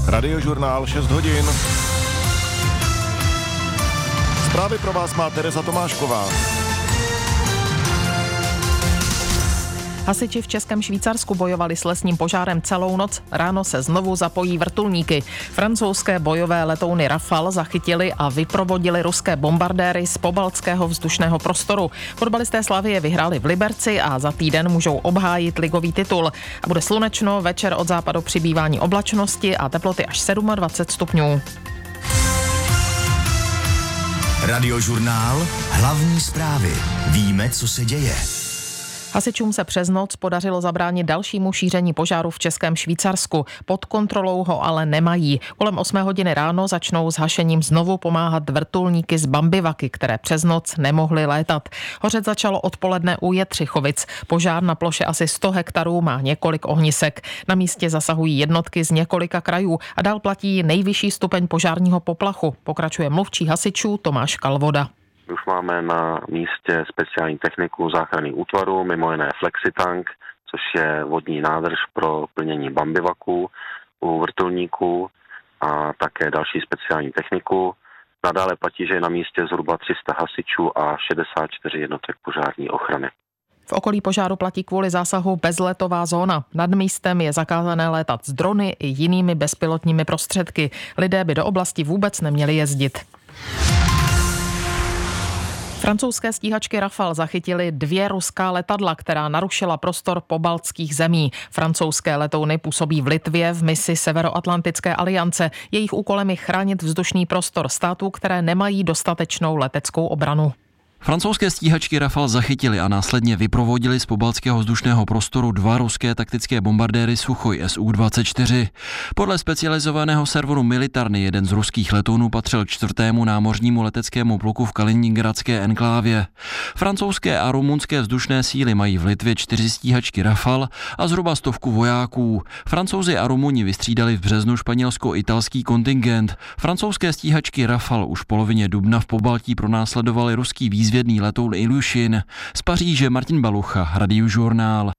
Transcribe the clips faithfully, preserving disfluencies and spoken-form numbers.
Radiožurnál šest hodin. Zprávy pro vás má Tereza Tomášková. Hasiči v Českém Švýcarsku bojovali s lesním požárem celou noc, ráno se znovu zapojí vrtulníky. Francouzské bojové letouny Rafale zachytili a vyprovodili ruské bombardéry z pobaltského vzdušného prostoru. Fotbalisté Slavie vyhráli v Liberci a za týden můžou obhájit ligový titul. A bude slunečno, večer od západu přibývání oblačnosti a teploty až dvacet sedm stupňů. Radiožurnál, hlavní zprávy. Víme, co se děje. Hasičům se přes noc podařilo zabránit dalšímu šíření požáru v Českém Švýcarsku. Pod kontrolou ho ale nemají. Kolem osmé hodiny ráno začnou s hašením znovu pomáhat vrtulníky z Bambivaky, které přes noc nemohly létat. Hořet začalo odpoledne u Jetřichovic. Požár na ploše asi sto hektarů má několik ohnisek. Na místě zasahují jednotky z několika krajů a dál platí nejvyšší stupeň požárního poplachu. Pokračuje mluvčí hasičů Tomáš Kalvoda. Už máme na místě speciální techniku záchranných útvarů, mimo jiné Flexitank, což je vodní nádrž pro plnění Bambivaku u vrtulníků a také další speciální techniku. Nadále platí, že je na místě zhruba tři sta hasičů a šedesát čtyři jednotek požární ochrany. V okolí požáru platí kvůli zásahu bezletová zóna. Nad místem je zakázané létat s drony i jinými bezpilotními prostředky. Lidé by do oblasti vůbec neměli jezdit. Francouzské stíhačky Rafale zachytily dvě ruská letadla, která narušila prostor pobaltských zemí. Francouzské letouny působí v Litvě v misi Severoatlantické aliance. Jejich úkolem je chránit vzdušný prostor států, které nemají dostatečnou leteckou obranu. Francouzské stíhačky Rafale zachytili a následně vyprovodili z pobaltského vzdušného prostoru dva ruské taktické bombardéry Suchoj S U dvacet čtyři. Podle specializovaného serveru Militarny jeden z ruských letounů patřil k čtvrtému námořnímu leteckému pluku v Kaliningradské enklávě. Francouzské a rumunské vzdušné síly mají v Litvě čtyři stíhačky Rafale a zhruba stovku vojáků. Francouzi a Rumuni vystřídali v březnu španělsko-italský kontingent. Francouzské stíhačky Rafale už v polovině dubna v Pobaltí pronásledovali ruský výzvědný Výzvědný letoun Ilyushin. Z Paříže Martin Balucha, Radiožurnál.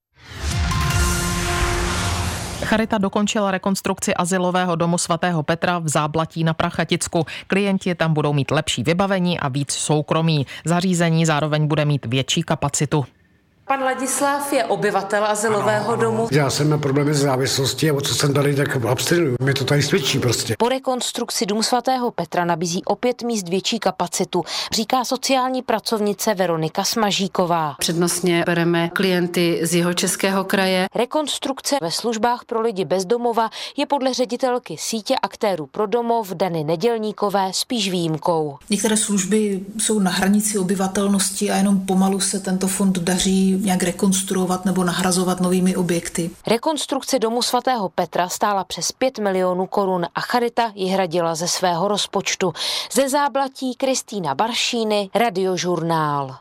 Charita dokončila rekonstrukci azylového domu svatého Petra v Záblatí na Prachaticku. Klienti tam budou mít lepší vybavení a víc soukromí. Zařízení zároveň bude mít větší kapacitu. Pan Ladislav je obyvatel azylového domu. Já jsem měl problémy s závislostí a o co jsem tady, tak abstinuju. Mě to tady svědčí prostě. Po rekonstrukci dům svatého Petra nabízí opět míst větší kapacitu, říká sociální pracovnice Veronika Smažíková. Přednostně bereme klienty z Jihočeského kraje. Rekonstrukce ve službách pro lidi bez domova je podle ředitelky sítě aktérů pro domov Dany Nedělníkové spíš výjimkou. Některé služby jsou na hranici obyvatelnosti a jenom pomalu se tento fond daří nějak rekonstruovat nebo nahrazovat novými objekty. Rekonstrukce domu svatého Petra stála přes pět milionů korun a charita ji hradila ze svého rozpočtu. Ze Záblatí Kristýna Baršíny, Radiožurnál.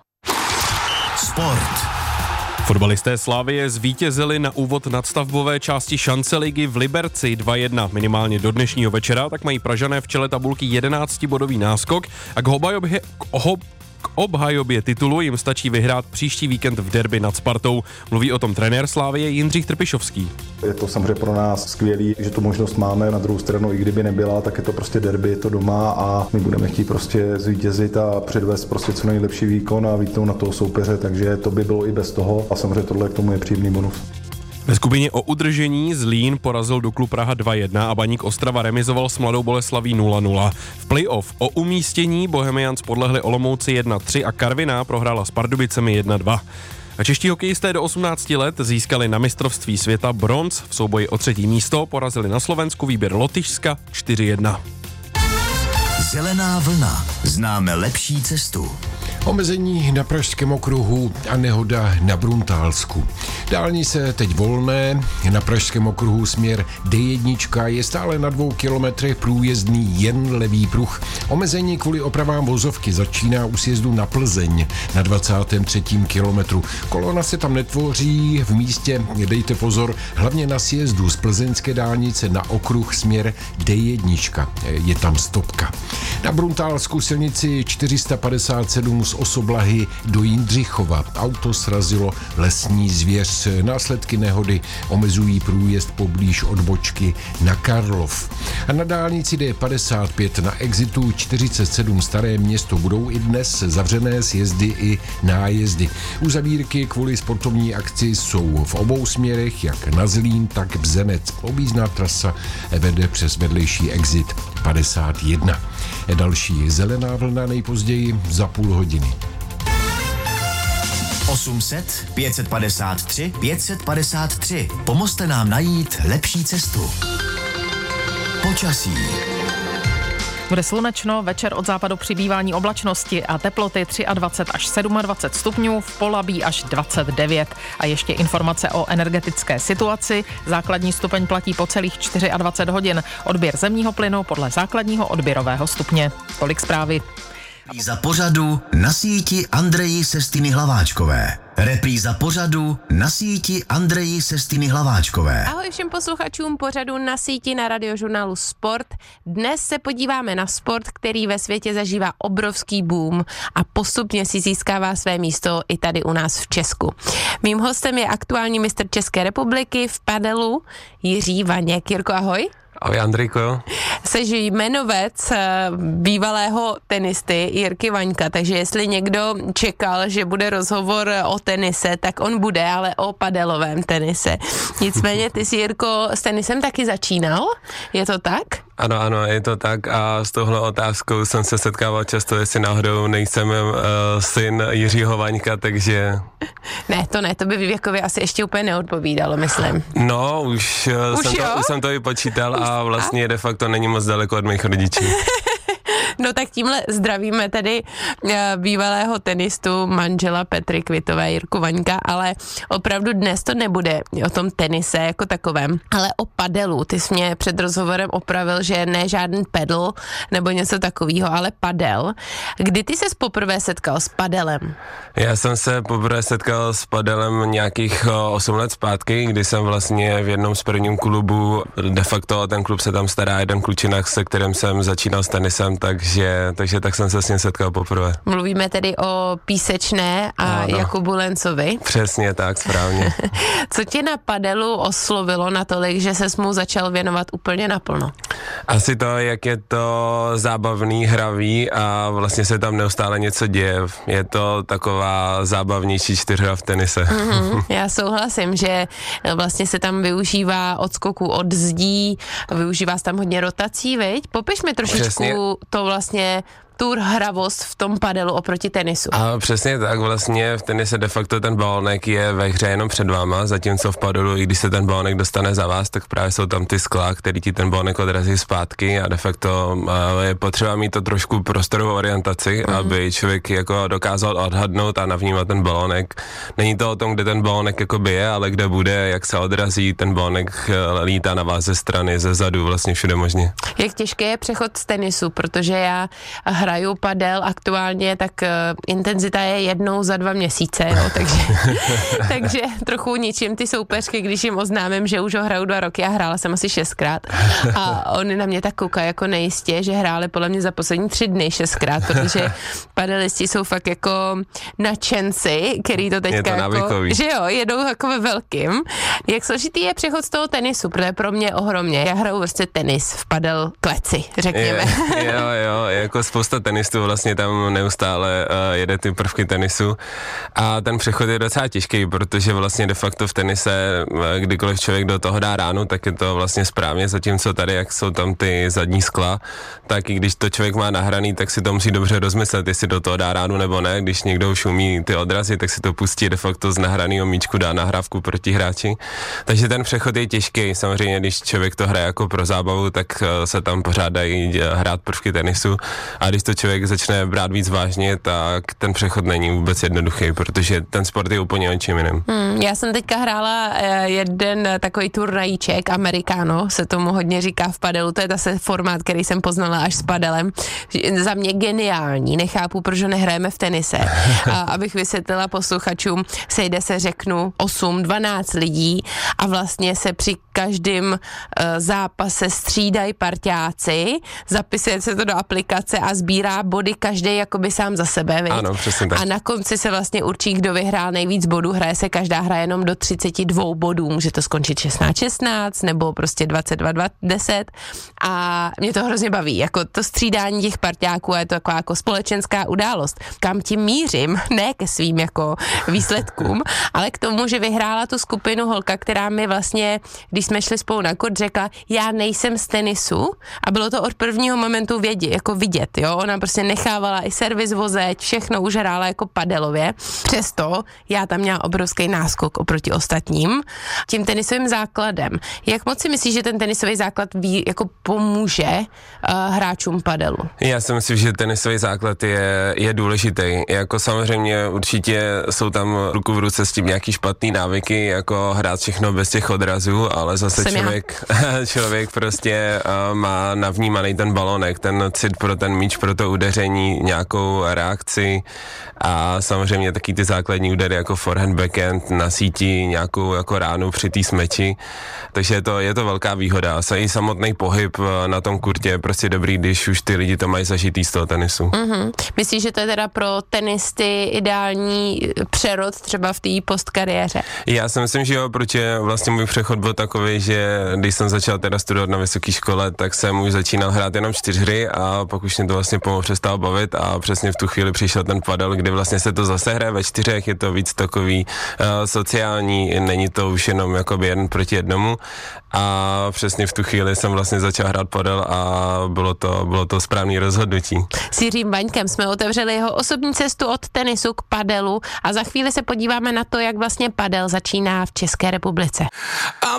Sport. Fotbalisté Slavie zvítězili na úvod nadstavbové části šance ligy v Liberci dva jedna. Minimálně do dnešního večera tak mají Pražané v čele tabulky jedenáctibodový náskok a k obhajobě, k K obhajobě titulu jim stačí vyhrát příští víkend v derby nad Spartou. Mluví o tom trenér Slavie Jindřich Trpišovský. Je to samozřejmě pro nás skvělý, že tu možnost máme. Na druhou stranu, i kdyby nebyla, tak je to prostě derby, je to doma a my budeme chtít prostě zvítězit a předvést prostě co nejlepší výkon a vítnout na toho soupeře, takže to by bylo i bez toho a samozřejmě tohle k tomu je příjemný bonus. Ve skupině o udržení Zlín porazil Duklu Praha dva jedna a Baník Ostrava remizoval s Mladou Boleslaví nula nula. V play-off o umístění Bohemians podlehli Olomouci jedna tři a Karviná prohrála s Pardubicemi jedna dva. A čeští hokejisté do osmnácti let získali na mistrovství světa bronz. V souboji o třetí místo porazili na Slovensku výběr Lotyšska čtyři jedna. Zelená vlna. Známe lepší cestu. Omezení na Pražském okruhu a nehoda na Bruntálsku. Dálnice teď volné, na Pražském okruhu směr D jedna je stále na dvou kilometrech průjezdný jen levý pruh. Omezení kvůli opravám vozovky začíná u sjezdu na Plzeň na dvacátém třetím kilometru. Kolona se tam netvoří, v místě dejte pozor, hlavně na sjezdu z plzeňské dálnice na okruh směr D jedna, je tam stopka. Na Bruntálsku silnici čtyři sta padesát sedm z Osoblahy do Jindřichova. Auto srazilo lesní zvěř. Následky nehody omezují průjezd poblíž odbočky na Karlov. A na dálnici D padesát pět na exitu čtyřicet sedm Staré Město budou i dnes zavřené sjezdy i nájezdy. Uzavírky kvůli sportovní akci jsou v obou směrech, jak na Zlín, tak Bzenec. Objízdná trasa vede přes vedlejší exit padesát jedna. Další zelená vlna nejpozději za půl hodiny. osm set, pět set padesát tři, pět set padesát tři. Pomozte nám najít lepší cestu. Počasí. Bude slunečno, večer od západu přibývání oblačnosti a teploty dvacet tři až dvacet sedm stupňů, v Polabí až dvacet devět. A ještě informace o energetické situaci. Základní stupeň platí po celých dvacet čtyři hodin. Odběr zemního plynu podle základního odběrového stupně. Tolik zprávy. Repríza pořadu na síti Andreji Sestiny Hlaváčkové. Repríza pořadu na síti Andreji Sestiny Hlaváčkové. Ahoj všem posluchačům pořadu na síti na radiožurnálu Sport. Dnes se podíváme na sport, který ve světě zažívá obrovský boom a postupně si získává své místo i tady u nás v Česku. Mým hostem je aktuální mistr České republiky v padelu Jiří Vaněk. Jirko, ahoj. Ahoj Andrejko. Seš jmenovec bývalého tenisty Jirky Vaňka, takže jestli někdo čekal, že bude rozhovor o tenise, tak on bude, ale o padelovém tenise. Nicméně ty jsi, Jirko, s tenisem taky začínal, je to tak? Ano, ano, je to tak a s touhle otázkou jsem se setkával často, jestli náhodou nejsem uh, syn Jiřího Vaňka, takže... Ne, to ne, to by věkově asi ještě úplně neodpovídalo, myslím. No, už, uh, už, jsem, to, už jsem to vypočítal už a vlastně de facto není moc daleko od mých rodičů. No tak tímhle zdravíme tady bývalého tenistu, manžela Petry Kvitové, Jirku Vaňka, ale opravdu dnes to nebude o tom tenise jako takovém, ale o padelu. Ty jsi mě před rozhovorem opravil, že ne žádný pedal nebo něco takového, ale padel. Kdy ty ses poprvé setkal s padelem? Já jsem se poprvé setkal s padelem nějakých osm let zpátky, kdy jsem vlastně v jednom z prvním klubu, de facto ten klub se tam stará jeden klučinák, se kterým jsem začínal s tenisem, takže, takže tak jsem se s ním setkal poprvé. Mluvíme tedy o Písečné a ano. Jakubu Lencovi. Přesně tak, správně. Co tě na padelu oslovilo natolik, že ses mu začal věnovat úplně naplno? Asi to, jak je to zábavný, hravý a vlastně se tam neustále něco děje. Je to taková zábavnější čtyřhra v tenise. Mm-hmm, já souhlasím, že vlastně se tam využívá odskoku od zdí, využívá se tam hodně rotací, viď? Popiš mi trošičku Přesně. to vlastně tu hravost v tom padelu oproti tenisu. A přesně tak, vlastně v tenise de facto ten balonek je ve hře jenom před váma, zatímco v padelu, i když se ten balonek dostane za vás, tak právě jsou tam ty skla, který ti ten balonek odrazí zpátky a de facto je potřeba mít to trošku prostorovou orientaci, mm. aby člověk jako dokázal odhadnout a navnímat ten balonek. Není to o tom, kde ten balonek jako je, ale kde bude, jak se odrazí, ten balonek lítá na vás ze strany, ze zadu, vlastně všude možně. Jak těžké je přechod z tenisu, protože já hraju padel aktuálně, tak uh, intenzita je jednou za dva měsíce, jo, takže, takže trochu ničím ty soupeřky, když jim oznámím, že už ho hraju dva roky a hrála jsem asi šestkrát a oni na mě tak koukají jako nejistě, že hráli podle mě za poslední tři dny šestkrát, protože padelisti jsou fakt jako nadšenci, který to teďka je to jako, návykový. že jo, jedou jako ve velkým. Jak složitý je přechod z toho tenisu, protože pro mě ohromně. Já hraju vlastně tenis v padel kleci, řekněme. Je, jo, jo, jako spousta tenistů vlastně tam neustále uh, jede ty prvky tenisu a ten přechod je docela těžký, protože vlastně de facto v tenise, kdykoliv člověk do toho dá ránu, tak je to vlastně správně, zatímco tady, jak jsou tam ty zadní skla, tak i když to člověk má nahraný, tak si to musí dobře rozmyslet, jestli do toho dá ránu nebo ne. Když někdo už umí ty odrazy, tak si to pustí de facto z nahraného míčku, dá nahrávku proti hráči. Takže ten přechod je těžký. Samozřejmě, když člověk to hraje jako pro zábavu, tak se tam pořád dají hrát prvky tenisu. A když to člověk začne brát víc vážně, tak ten přechod není vůbec jednoduchý, protože ten sport je úplně o čem jiném. Hmm, já jsem teďka hrála jeden takový turnajíček, Americano, se tomu hodně říká v padelu, to je zase formát, který jsem poznala až s padelem. Za mě geniální, nechápu, proč ho nehrajeme v tenise. A abych vysvětlila posluchačům, sejde se, řeknu, osm dvanáct lidí a vlastně se při každém uh, zápase střídají parťáci, zapisuje se to do aplikace a zbývá sbírá body každý jakoby sám za sebe, viď? Ano, přesně tak. A na konci se vlastně určí, kdo vyhrál nejvíc bodů, hraje se každá hra jenom do třicet dva bodů, může to skončit šestnáct šestnáct nebo prostě dvacet dva deset a mě to hrozně baví, jako to střídání těch parťáků, je to taková jako společenská událost. Kam tím mířím, ne ke svým jako výsledkům, ale k tomu, že vyhrála tu skupinu holka, která mi vlastně, když jsme šli spolu na kurt, řekla, já nejsem z tenisu a bylo to od prvního momentu vědět, jako vidět, jo, ona prostě nechávala i servis vozeť, všechno už hrála jako padelově, přesto já tam měla obrovský náskok oproti ostatním, tím tenisovým základem. Jak moc si myslíš, že ten tenisový základ ví, jako pomůže uh, hráčům padelu? Já si myslím, že tenisový základ je, je důležitý. Jako samozřejmě určitě jsou tam ruku v ruce s tím nějaký špatný návyky, jako hrát všechno bez těch odrazů, ale zase člověk, člověk prostě uh, má navnímaný ten balonek, ten cit pro ten míč, pro to udeření, nějakou reakci a samozřejmě taky ty základní údery jako forehand, backhand na síti, nějakou jako ránu při té smeči. Takže je to, je to velká výhoda. A i samotný pohyb na tom kurtě je prostě dobrý, když už ty lidi to mají zažitý z toho tenisu. Mm-hmm. Myslíš, že to je teda pro tenisty ideální přerod třeba v té postkariéře? Já si myslím, že jo, protože vlastně můj přechod byl takový, že když jsem začal teda studovat na vysoké škole, tak jsem už začínal hrát jenom čtyřhry a pak už mě to vlastně pomalu přestalo bavit a přesně v tu chvíli přišel ten padel, kdy vlastně se to zase hraje ve čtyřech, je to víc takový uh, sociální, není to už jenom jakoby jeden proti jednomu a přesně v tu chvíli jsem vlastně začal hrát padel a bylo to, bylo to správné rozhodnutí. S Jiřím Vaňkem jsme otevřeli jeho osobní cestu od tenisu k padelu a za chvíli se podíváme na to, jak vlastně padel začíná v České republice.